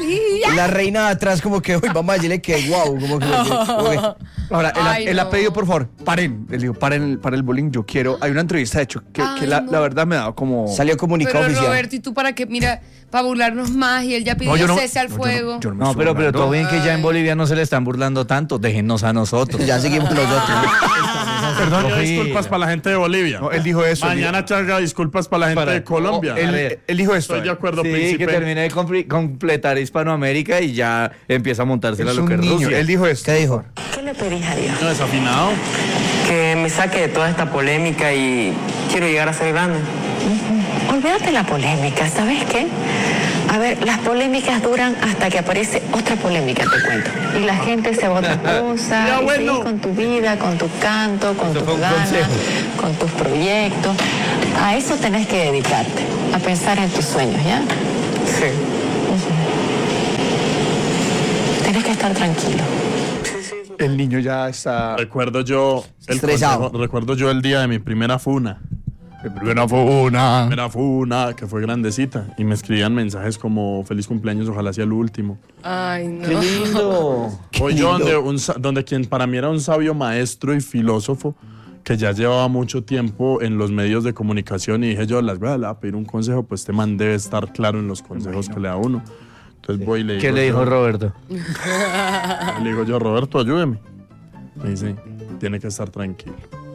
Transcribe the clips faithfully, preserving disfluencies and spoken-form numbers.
Y la reina de atrás como que, uy, vamos a decirle que wow, como que... Uy. Ahora, él, Ay, él no. ha pedido, por favor, paren. Él dijo, paren, paren el bullying, yo quiero... Hay una entrevista, de hecho, que, Ay, que la, no. la verdad me ha dado como... Salió comunicado Pero oficial. Roberto, ¿y tú para qué? Mira, para burlarnos más y él ya pidió No, yo no- cese al no, yo no- fuego. yo no me No, estoy pero, pero burlando. todo bien que ya en Bolivia no se le están burlando tanto. Déjennos a nosotros. Ya seguimos nosotros. Perdón, Cogida. disculpas para la gente de Bolivia. No, él dijo eso. Mañana charga disculpas para la gente Para- de Colombia. A ver. Él, él dijo esto. Estoy de acuerdo, Sí, príncipe. que termine de compli- completar Hispanoamérica y ya empieza a montársela Es lo que un es niño. Rusia. Él dijo esto. ¿Qué dijo? ¿Qué le pedís a Dios? No, desafinado. Que me saque de toda esta polémica y quiero llegar a ser grande. Olvídate la polémica, ¿sabes qué? A ver, las polémicas duran hasta que aparece otra polémica, te cuento. Y la gente se va a otra cosa, Ya, y bueno. sigue con tu vida, con tu canto, con Eso tus fue un ganas, consejo. con tus proyectos. A eso tenés que dedicarte, a pensar en tus sueños, ¿ya? Sí. Tenés que estar tranquilo. El niño ya está... Recuerdo yo el Estresado. consejo- recuerdo yo el día de mi primera funa. Mi primera funa. Primera funa, que fue grandecita. Y me escribían mensajes como feliz cumpleaños, ojalá sea el último. Ay, no. ¡Qué lindo! Voy yo donde, un sa- donde quien para mí era un sabio maestro y filósofo que ya llevaba mucho tiempo en los medios de comunicación y dije yo, las voy a, le voy a pedir un consejo, pues este man debe estar claro en los consejos que le da uno. Entonces voy y le digo... ¿Qué le dijo yo- Roberto? Le digo yo, Roberto, ayúdeme. Me dice, tiene que estar tranquilo.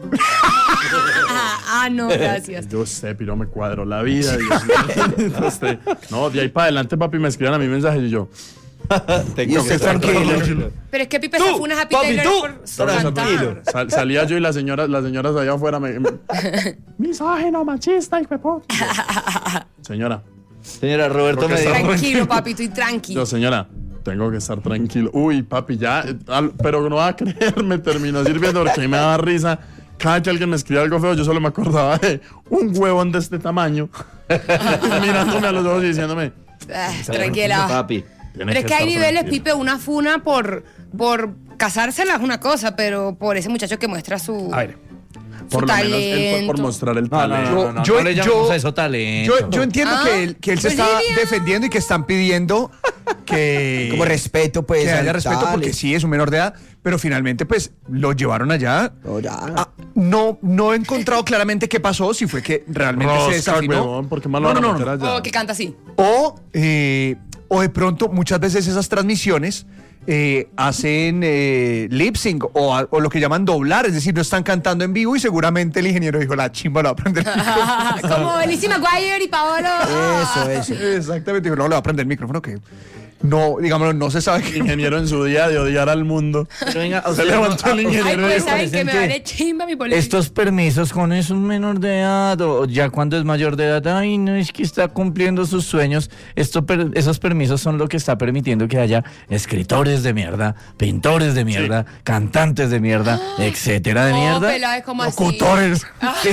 Ah, ah, no, gracias. Yo sé, pero me cuadró la vida. Dios mío. Entonces, no, de ahí para adelante, papi, me escribían a mi mensaje y yo... Y usted tranquilo. Pero es que Pipe se fue una Happy papi, Taylor tú. por Ahora, cantar. tranquilo. Sal- salía yo y las señoras, las señoras allá afuera me... me misógino, machista, hijo de puta. Yo, Señora, Señora, Roberto me Porque dijo... está- Tranquilo, papito, y tranquilo. yo, señora, tengo que estar tranquilo. Uy, papi, ya, eh, al- pero no va a creer, me terminó sirviendo porque me daba risa. Cada que alguien me escribía algo feo, yo solo me acordaba de un huevón de este tamaño, mirándome a los ojos y diciéndome, Ah, tranquila. Papi. "Tienes Pero es que hay estar niveles, tranquilo". Pipe, una funa por, por casársela es una cosa, pero por ese muchacho que muestra su, A ver, su Por lo menos él fue por talento. mostrar el No, no, talento. no, no, no, Yo- no le yo- llamamos a eso talento. Yo, yo entiendo Ah, que él, que él se pues está sí, bien. defendiendo y que están pidiendo que... Como respeto, pues. que haya al respeto tal. porque sí es un menor de edad, pero finalmente pues lo llevaron allá. No, ya. Ah, no, no he encontrado claramente qué pasó, si fue que realmente se Rosca, desafinó. huevón, ¿por qué más lo no, van a no, meter no, allá? O que canta así. O, eh, o de pronto muchas veces esas transmisiones eh, hacen eh, lip sync o, a- o lo que llaman doblar, es decir, no están cantando en vivo y seguramente el ingeniero dijo, la chimba lo va a aprender el micrófono. Como Lizzie McGuire y Paolo. Eso, eso. Exactamente, dijo, no, le va a aprender el micrófono que no, digamos, no se sabe El qué. ingeniero en su día de odiar al mundo. Pero venga, a Se usted levantó el no- a- ingeniero Ay, y pues dijo, saben que me presente. vale chimba mi política. Estos permisos con es un menor de edad o ya cuando es mayor de edad, ay, no es que está cumpliendo sus sueños. Esto per- esos permisos son lo que está permitiendo que haya escritores de mierda, pintores de mierda, cantantes de mierda, etcétera de Oh, mierda. Peláez, como así. Locutores. Sí.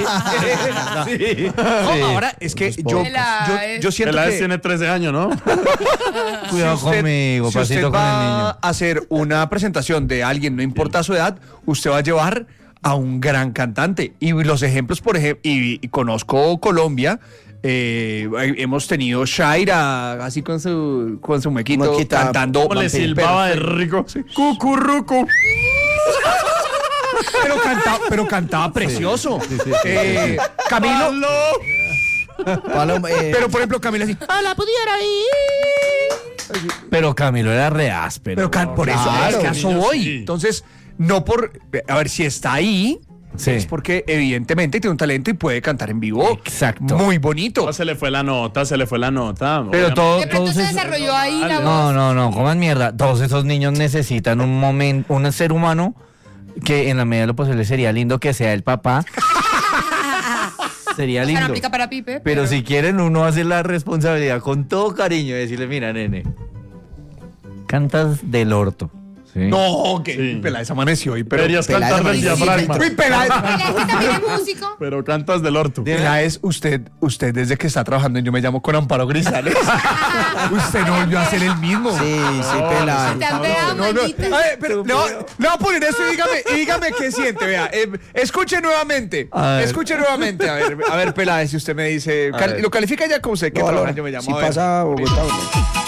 Sí. No, ahora es que yo, Peláez. yo, yo siento Peláez que tiene trece años, ¿no? Cuidado si usted- conmigo, si pasito usted con el va niño. a hacer una presentación de alguien, no importa su edad, usted va a llevar a un gran cantante. Y los ejemplos, por ejemplo, y, y conozco Colombia, eh, hemos tenido Shaira, así con su, con su mequito, Mequita. cantando. Como le Vampiro, silbaba de perfecto. rico. Cucurruco. Pero cantaba, pero cantaba precioso. Eh, Camilo, Paloma, eh, pero por ejemplo, Camilo así. Pero Camilo era re áspero. Pero can- por eso, Claro, es que a eso niño, voy. sí. Entonces, no por. A ver, si está ahí, Sí. es porque evidentemente tiene un talento y puede cantar en vivo. Exacto. Muy bonito. No, se le fue la nota, se le fue la nota. Pero Obviamente. todo, De pronto todos se esos- desarrolló ahí la No, voz. no, no, coman mierda. Todos esos niños necesitan un momento, un ser humano que en la medida de lo posible sería lindo que sea el papá. Sería Eso no lindo. aplica para Pipe. Pero si quieren uno hace la responsabilidad con todo cariño y decirle, mira, nene, cantas del orto. ¿sí? No, que Sí. Peláez amaneció y pero. Deberías Peláez cantar del amaneció. diafragma. Uy, Peláez. Peláez, que también es músico. Pero cantas del orto. Peláez, usted, usted desde que está trabajando en Yo Me Llamo con Amparo Grisales, usted no volvió a ser el mismo. sí, sí, Peláez. Te han pegado, No, no. manita. A ver, pero le voy, le voy a poner esto y dígame, y dígame qué siente, vea. Eh, escuche nuevamente. A ver. Escuche nuevamente. A ver, a ver, Peláez, si usted me dice. cal- ver. lo califica ya como usted que No, trabaja no, en Yo Me Llamo. si a ver. pasa a Bogotá, ¿no?